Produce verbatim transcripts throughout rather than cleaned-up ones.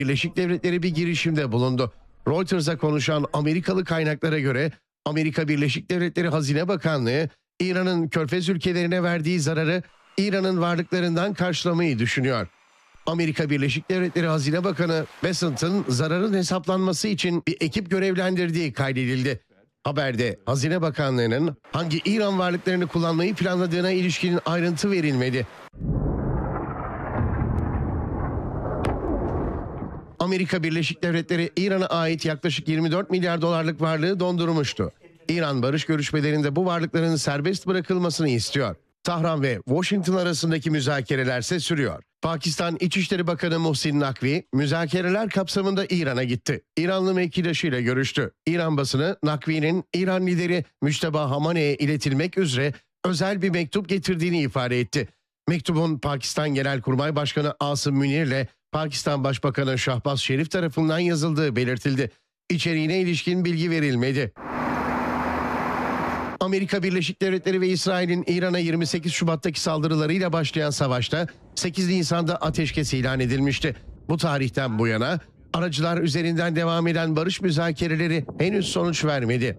Birleşik Devletleri bir girişimde bulundu. Reuters'a konuşan Amerikalı kaynaklara göre Amerika Birleşik Devletleri Hazine Bakanlığı İran'ın Körfez ülkelerine verdiği zararı İran'ın varlıklarından karşılamayı düşünüyor. Amerika Birleşik Devletleri Hazine Bakanı Bessent'ın zararın hesaplanması için bir ekip görevlendirdiği kaydedildi. Haberde Hazine Bakanlığı'nın hangi İran varlıklarını kullanmayı planladığına ilişkin ayrıntı verilmedi. Amerika Birleşik Devletleri İran'a ait yaklaşık yirmi dört milyar dolarlık varlığı dondurmuştu. İran barış görüşmelerinde bu varlıkların serbest bırakılmasını istiyor. Tahran ve Washington arasındaki müzakerelerse sürüyor. Pakistan İçişleri Bakanı Muhsin Nakvi müzakereler kapsamında İran'a gitti. İranlı mevkidaşıyla görüştü. İran basını Nakvi'nin İran lideri Müçteba Hamane'ye iletilmek üzere özel bir mektup getirdiğini ifade etti. Mektubun Pakistan Genelkurmay Başkanı Asım Münir ile Pakistan Başbakanı Şahbaz Şerif tarafından yazıldığı belirtildi. İçeriğine ilişkin bilgi verilmedi. Amerika Birleşik Devletleri ve İsrail'in İran'a yirmi sekiz Şubat'taki saldırılarıyla başlayan savaşta sekiz Nisan'da ateşkes ilan edilmişti. Bu tarihten bu yana aracılar üzerinden devam eden barış müzakereleri henüz sonuç vermedi.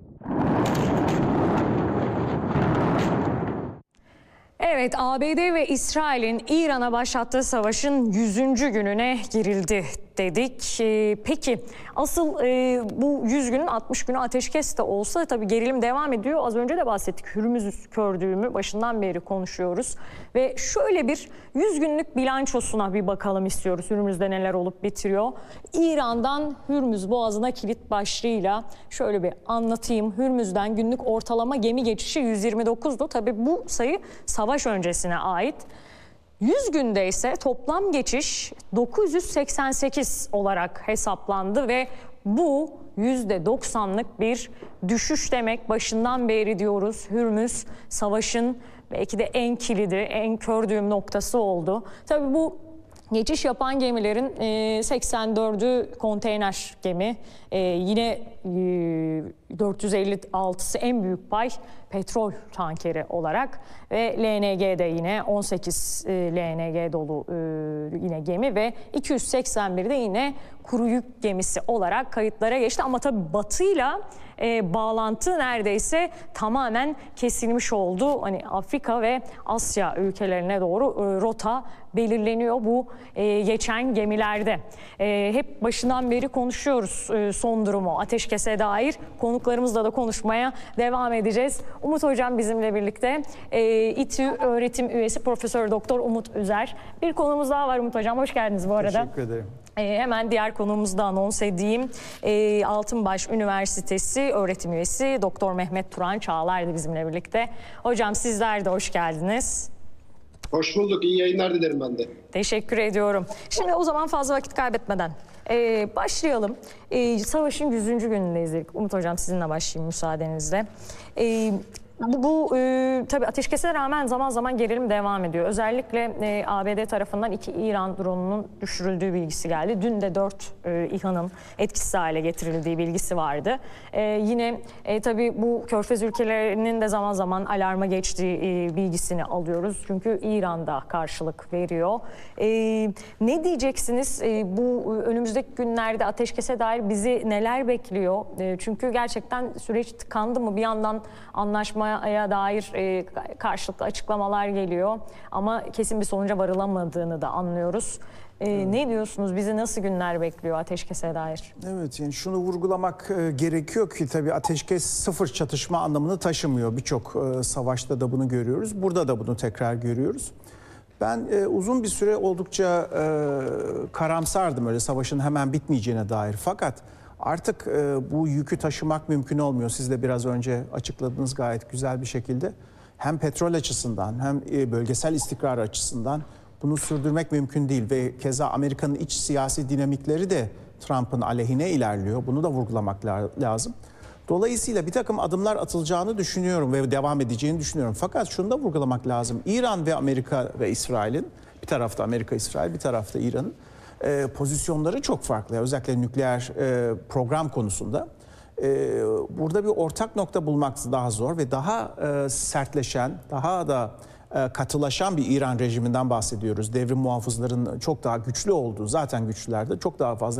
Evet, A B D ve İsrail'in İran'a başlattığı savaşın yüzüncü gününe girildi dedik. Ee, peki asıl e, bu yüz günün altmış günü ateşkes de olsa tabii gerilim devam ediyor. Az önce de bahsettik. Hürmüz kördüğümü başından beri konuşuyoruz. Ve şöyle bir yüz günlük bilançosuna bir bakalım istiyoruz. Hürmüz'de neler olup bitiriyor. İran'dan Hürmüz Boğazı'na kilit başlığıyla şöyle bir anlatayım. Hürmüz'den günlük ortalama gemi geçişi yüz yirmi dokuzdu. Tabii bu sayı savaş öncesine ait. yüz günde ise toplam geçiş dokuz yüz seksen sekiz olarak hesaplandı ve bu yüzde doksanlık bir düşüş demek. Başından beri diyoruz, Hürmüz savaşın belki de en kilidi, en kör düğüm noktası oldu. Tabii bu geçiş yapan gemilerin seksen dördü konteyner gemi, yine dört yüz elli altısı en büyük pay petrol tankeri olarak ve L N G'de yine on sekiz L N G dolu yine gemi ve iki yüz seksen bir de yine kuru yük gemisi olarak kayıtlara geçti. Ama tabii Batı'yla e, bağlantı neredeyse tamamen kesilmiş oldu. Hani Afrika ve Asya ülkelerine doğru e, rota belirleniyor bu e, geçen gemilerde. E, hep başından beri konuşuyoruz e, son durumu, ateşkese dair. Konuklarımızla da konuşmaya devam edeceğiz. Umut Hocam bizimle birlikte. E, İTÜ öğretim üyesi Profesör Doktor Umut Üzer. Bir konumuz daha var Umut Hocam. Hoş geldiniz bu arada. Teşekkür ederim. E, hemen diğer konuğumuzu da anons edeyim. E, Altınbaş Üniversitesi öğretim üyesi Doktor Mehmet Turan Çağlar da bizimle birlikte. Hocam sizler de hoş geldiniz. Hoş bulduk. İyi yayınlar dilerim ben de. Teşekkür ediyorum. Şimdi o zaman fazla vakit kaybetmeden e, başlayalım. E, savaşın yüzüncü günündeyiz. Umut Hocam sizinle başlayayım müsaadenizle. E, Bu, bu e, tabii ateşkese rağmen zaman zaman gerilim devam ediyor. Özellikle e, A B D tarafından iki İran drone'unun düşürüldüğü bilgisi geldi. Dün de dört e, İHA'nın etkisiz hale getirildiği bilgisi vardı. E, yine e, tabii bu Körfez ülkelerinin de zaman zaman alarma geçtiği e, bilgisini alıyoruz. Çünkü İran da karşılık veriyor. E, ne diyeceksiniz? E, bu önümüzdeki günlerde ateşkese dair bizi neler bekliyor? E, çünkü gerçekten süreç tıkandı mı? Bir yandan anlaşma ya dair e, karşılıklı açıklamalar geliyor ama kesin bir sonuca varılamadığını da anlıyoruz. E, evet. Ne diyorsunuz? Bizi nasıl günler bekliyor ateşkese dair? Evet, yani şunu vurgulamak e, gerekiyor ki tabii ateşkes sıfır çatışma anlamını taşımıyor. Birçok e, savaşta da bunu görüyoruz. Burada da bunu tekrar görüyoruz. Ben e, uzun bir süre oldukça e, karamsardım öyle savaşın hemen bitmeyeceğine dair. Fakat artık e, bu yükü taşımak mümkün olmuyor. Siz de biraz önce açıkladınız gayet güzel bir şekilde. Hem petrol açısından hem e, bölgesel istikrar açısından bunu sürdürmek mümkün değil. Ve keza Amerika'nın iç siyasi dinamikleri de Trump'ın aleyhine ilerliyor. Bunu da vurgulamak la lazım. Dolayısıyla bir takım adımlar atılacağını düşünüyorum ve devam edeceğini düşünüyorum. Fakat şunu da vurgulamak lazım. İran ve Amerika ve İsrail'in, bir tarafta Amerika, İsrail, bir tarafta İran'ın E, pozisyonları çok farklı. Özellikle nükleer e, program konusunda. E, burada bir ortak nokta bulmak daha zor ve daha e, sertleşen, daha da e, katılaşan bir İran rejiminden bahsediyoruz. Devrim muhafızların çok daha güçlü olduğu, zaten güçlülerde çok daha fazla